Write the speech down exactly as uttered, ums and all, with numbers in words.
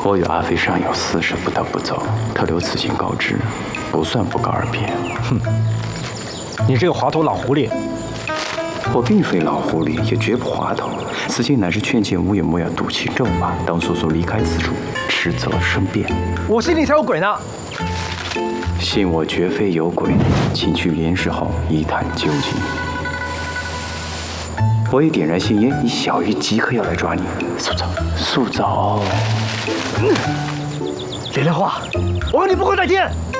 我与阿飞尚有私事，不得不走，特留此信告知，不算不告而别。 哼，你这个滑头老狐狸！ 我并非老狐狸，也绝不滑头。此信乃是劝谏无远莫要赌气咒骂，当速速离开此处，迟则生变。 我心里才有鬼呢！ 信我绝非有鬼，请去连氏后一探究竟。我已点燃信烟，你小鱼即刻要来抓你，速走，速走！ 连莲花，我和你不共戴天。